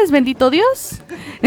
aranceles, bendito Dios.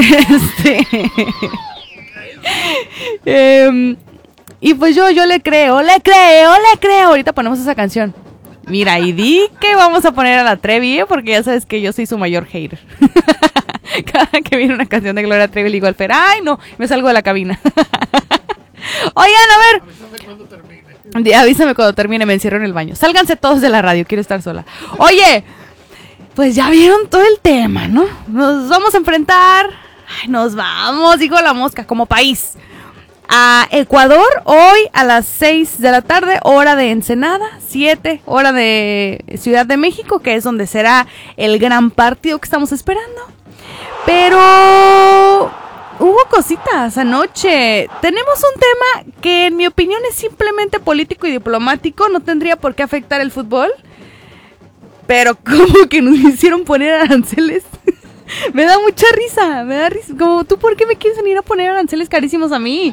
Y pues yo le creo. Ahorita ponemos esa canción. Mira, y di que vamos a poner a la Trevi, porque ya sabes que yo soy su mayor hater. Cada que viene una canción de Gloria Trevi le digo al Fer, ay no, me salgo de la cabina. Oigan, a ver. Avísame cuando termine, me encierro en el baño. Sálganse todos de la radio, quiero estar sola. Oye, pues ya vieron todo el tema, ¿no? Nos vamos a enfrentar, nos vamos, digo la mosca, como país, a Ecuador hoy a las 6 de la tarde, hora de Ensenada, 7, hora de Ciudad de México, que es donde será el gran partido que estamos esperando. Pero hubo cositas anoche. Tenemos un tema que en mi opinión es simplemente político y diplomático, no tendría por qué afectar el fútbol. Pero como que nos hicieron poner aranceles. Me da mucha risa, Como, ¿tú por qué me quieres venir a poner aranceles carísimos a mí?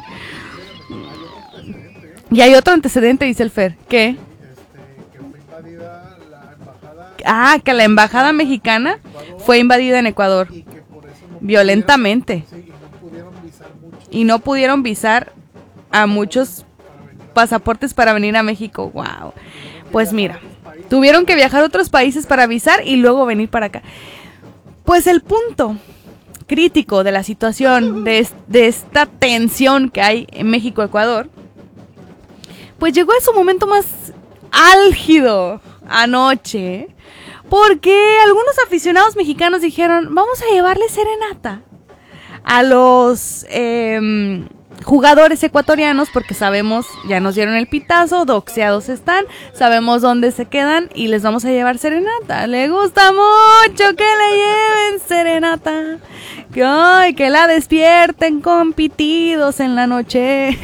Y hay otro antecedente, dice el Fer. ¿Qué? Que fue invadida la embajada. Ah, que la embajada mexicana fue invadida en Ecuador. Y que por eso no violentamente. Sí, y no pudieron visar muchos. Y no pudieron visar a muchos pasaportes para venir a México. Wow. Pues mira, tuvieron que viajar a otros países para visar y luego venir para acá. Pues el punto crítico de la situación, de esta tensión que hay en México-Ecuador, pues llegó a su momento más álgido anoche, porque algunos aficionados mexicanos dijeron, vamos a llevarle serenata a los jugadores ecuatorianos, porque sabemos, ya nos dieron el pitazo, doxeados están, sabemos dónde se quedan y les vamos a llevar serenata. Le gusta mucho que le lleven serenata, que la despierten con pitidos en la noche.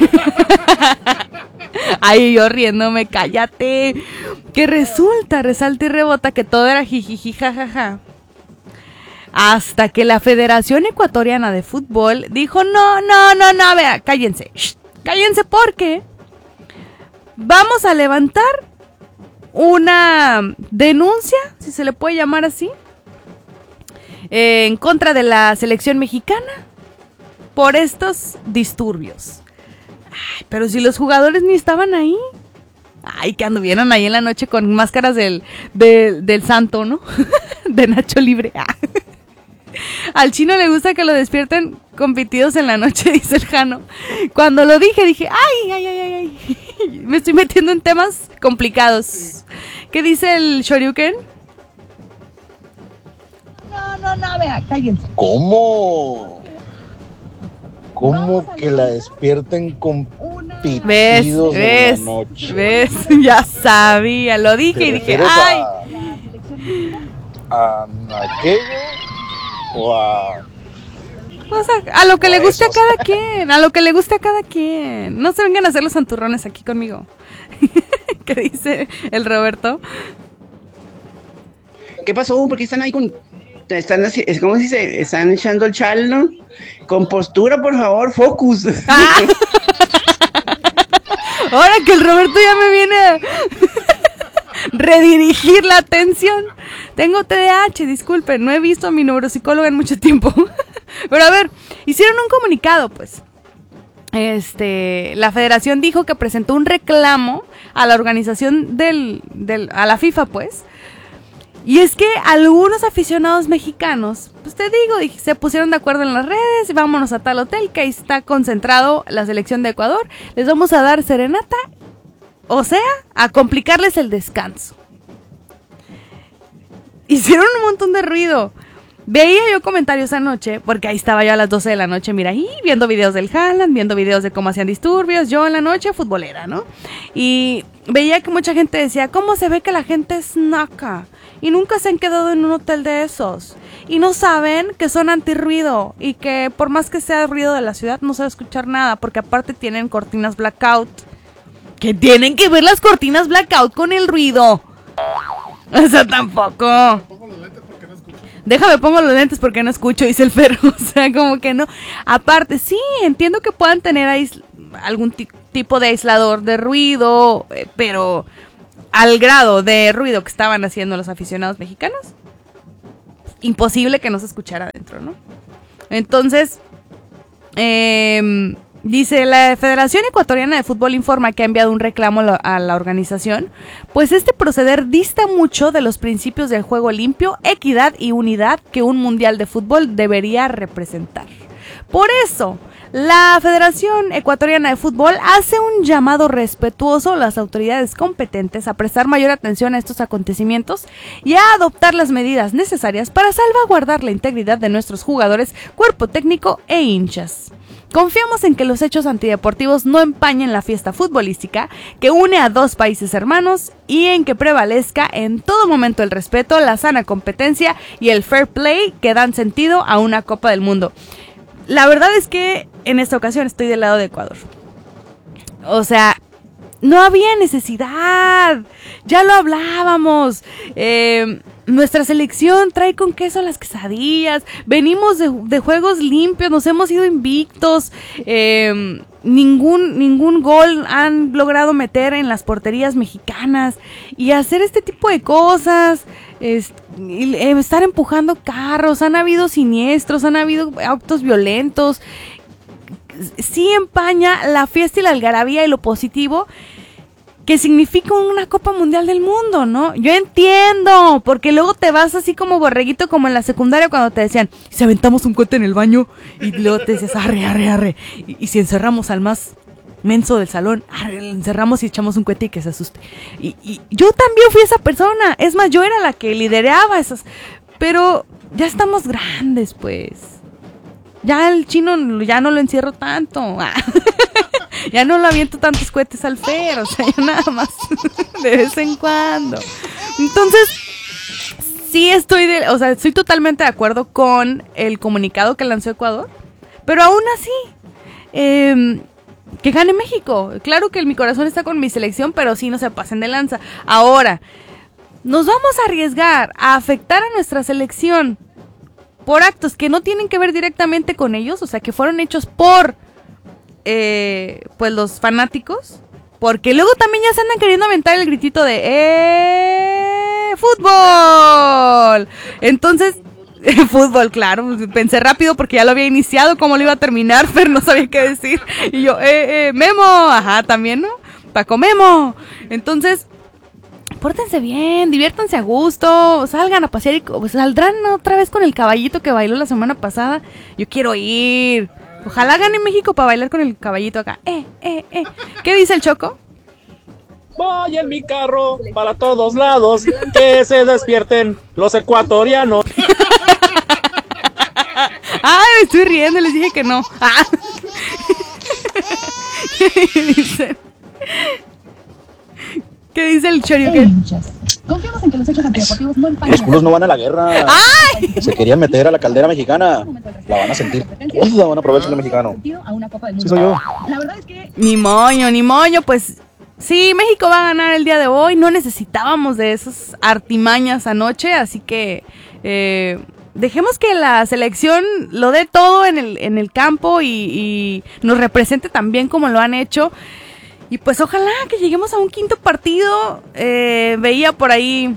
Ay, yo riéndome, cállate. Que resalta y rebota que todo era jijiji, jajaja. Hasta que la Federación Ecuatoriana de Fútbol dijo, no, vea, cállense. Cállense porque vamos a levantar una denuncia, si se le puede llamar así, en contra de la selección mexicana por estos disturbios. Ay, pero si los jugadores ni estaban ahí. Ay, que anduvieron ahí en la noche con máscaras del santo, ¿no? De Nacho Libre. Al chino le gusta que lo despierten con pitidos en la noche, dice el Jano. Cuando lo dije, ay. Me estoy metiendo en temas complicados. ¿Qué dice el Shoryuken? No, vea, cállense. ¿Cómo que la despierten con pitidos en la noche? ¿Ves? Ya sabía, lo dije y dije, ay. ¿A aquello? O sea, a lo que le guste a cada quien, No se vengan a hacer los santurrones aquí conmigo. ¿Qué dice el Roberto? ¿Qué pasó? ¿Por qué están ahí con... ¿Cómo se dice? Están echando el chal, ¿no? Con postura, por favor, focus. Ahora que el Roberto ya me viene a redirigir la atención. Tengo TDAH, disculpen, no he visto a mi neuropsicóloga en mucho tiempo. Pero a ver, hicieron un comunicado, pues. La federación dijo que presentó un reclamo a la organización a la FIFA, pues. Y es que algunos aficionados mexicanos, pues te digo, se pusieron de acuerdo en las redes y vámonos a tal hotel que ahí está concentrado la selección de Ecuador. Les vamos a dar serenata, o sea, a complicarles el descanso. Hicieron un montón de ruido. Veía yo comentarios anoche, porque ahí estaba yo a las 12 de la noche, mira, ahí viendo videos del Haaland, viendo videos de cómo hacían disturbios, yo en la noche futbolera, ¿no? Y veía que mucha gente decía, ¿cómo se ve que la gente es naca? Y nunca se han quedado en un hotel de esos. Y no saben que son antirruido y que por más que sea ruido de la ciudad no se va a escuchar nada, porque aparte tienen cortinas blackout. ¿Qué tienen que ver las cortinas blackout con el ruido? O sea, tampoco. Déjame pongo los lentes porque no escucho, dice el Ferro. O sea, como que no. Aparte, sí, entiendo que puedan tener algún tipo de aislador de ruido, pero al grado de ruido que estaban haciendo los aficionados mexicanos, imposible que no se escuchara adentro, ¿no? Entonces, dice, la Federación Ecuatoriana de Fútbol informa que ha enviado un reclamo a la organización, pues este proceder dista mucho de los principios del juego limpio, equidad y unidad que un mundial de fútbol debería representar. Por eso, la Federación Ecuatoriana de Fútbol hace un llamado respetuoso a las autoridades competentes a prestar mayor atención a estos acontecimientos y a adoptar las medidas necesarias para salvaguardar la integridad de nuestros jugadores, cuerpo técnico e hinchas. Confiamos en que los hechos antideportivos no empañen la fiesta futbolística que une a dos países hermanos y en que prevalezca en todo momento el respeto, la sana competencia y el fair play que dan sentido a una Copa del Mundo. La verdad es que en esta ocasión estoy del lado de Ecuador. O sea, no había necesidad. Ya lo hablábamos. Nuestra selección trae con queso las quesadillas. Venimos de juegos limpios. Nos hemos ido invictos. Ningún gol han logrado meter en las porterías mexicanas. Y hacer este tipo de cosas, estar empujando carros, han habido siniestros, han habido actos violentos. Sí empaña la fiesta y la algarabía y lo positivo que significa una Copa Mundial del Mundo, ¿no? Yo entiendo, porque luego te vas así como borreguito, como en la secundaria cuando te decían, si aventamos un cohete en el baño, y luego te decías, arre, arre, arre, y si encerramos al más menso del salón, arre, encerramos y echamos un cohete y que se asuste. Y yo también fui esa persona, es más, yo era la que lideraba esas, pero ya estamos grandes, pues. Ya el chino ya no lo encierro tanto. Ya no lo aviento tantos cohetes al Fer, o sea, ya nada más de vez en cuando. Entonces, sí estoy totalmente de acuerdo con el comunicado que lanzó Ecuador, pero aún así, que gane México. Claro que mi corazón está con mi selección, pero sí no se pasen de lanza. Ahora, nos vamos a arriesgar a afectar a nuestra selección por actos que no tienen que ver directamente con ellos, o sea, que fueron hechos por pues los fanáticos, porque luego también ya se andan queriendo aventar el gritito de ¡fútbol! Entonces, fútbol, claro, pensé rápido porque ya lo había iniciado, cómo lo iba a terminar, pero no sabía qué decir, y yo, Memo, ajá, también, ¿no? Paco Memo. Entonces, pórtense bien, diviértanse a gusto, salgan a pasear y saldrán otra vez con el caballito que bailó la semana pasada. Yo quiero ir. Ojalá gane México para bailar con el caballito acá. ¿Qué dice el Choco? Voy en mi carro para todos lados, que se despierten los ecuatorianos. Ay, me estoy riendo, les dije que no. ¿Qué dice? ¿Qué dice el Choryuken? Confiamos en que los hechos antideportivos no empañan. Los culos no van a la guerra. ¡Ay! Se querían meter a la caldera mexicana. La van a sentir. La van a probar el mexicano. Sí, soy yo. La verdad es que Ni moño, pues sí, México va a ganar el día de hoy. No necesitábamos de esas artimañas anoche, así que dejemos que la selección lo dé todo en el campo y nos represente tan bien como lo han hecho. Y pues ojalá que lleguemos a un quinto partido. Veía por ahí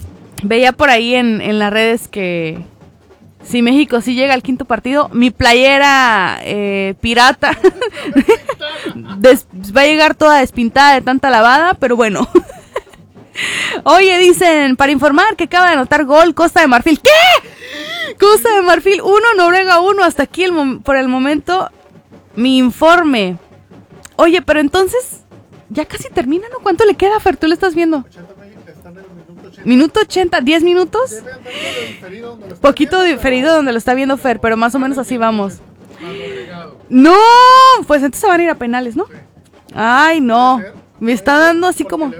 en las redes que si México sí llega al quinto partido, mi playera pirata va a llegar toda despintada de tanta lavada, pero bueno. Oye, dicen, para informar que acaba de anotar gol Costa de Marfil. ¿Qué? Costa de Marfil 1, Noruega 1, hasta aquí por el momento mi informe. Oye, pero entonces, ya casi termina, ¿no? ¿Cuánto le queda, Fer? ¿Tú lo estás viendo? 80, están en el minuto 80. Minuto 80, 10 minutos. Poquito diferido donde lo está viendo Fer, pero más o menos así vamos. No, pues entonces se van a ir a penales, ¿no? Ay, no. Me está dando así como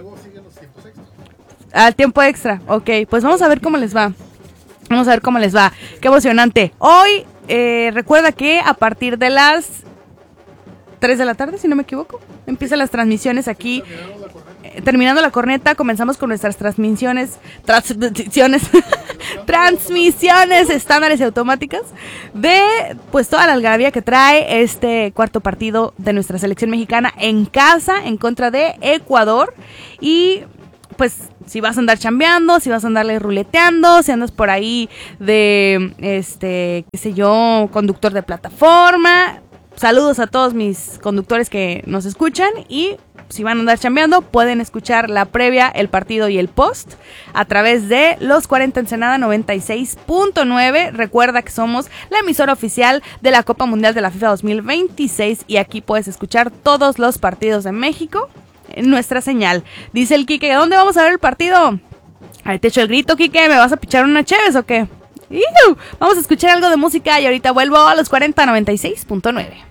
al tiempo extra. Ok, pues vamos a ver cómo les va. Vamos a ver cómo les va. Qué emocionante. Hoy, recuerda que a partir de las 3 de la tarde, si no me equivoco, empiezan las transmisiones aquí. Terminando la corneta, comenzamos con nuestras transmisiones estándares y automáticas de pues toda la algarabía que trae este cuarto partido de nuestra selección mexicana en casa en contra de Ecuador. Y pues Si vas a andar chambeando, si vas a andarle ruleteando, si andas por ahí de, qué sé yo, conductor de plataforma. Saludos a todos mis conductores que nos escuchan y si van a andar chambeando pueden escuchar la previa, el partido y el post a través de Los 40 Ensenada 96.9. Recuerda que somos la emisora oficial de la Copa Mundial de la FIFA 2026 y aquí puedes escuchar todos los partidos de México en nuestra señal. Dice el Quique, ¿dónde vamos a ver el partido? Ahí te echo el grito, Quique, ¿me vas a pichar una cheves o qué? Vamos a escuchar algo de música y ahorita vuelvo a Los 40 96.9.